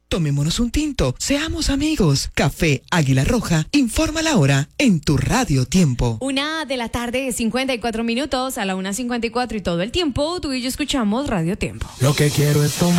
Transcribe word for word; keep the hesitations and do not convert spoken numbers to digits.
Tomémonos un tinto, seamos amigos. Café Águila Roja, informa la hora en tu Radio Tiempo. Una de la tarde, cincuenta y cuatro minutos, a la una cincuenta y cuatro y todo el tiempo, tú y yo escuchamos Radio Tiempo. Lo que quiero es tomar.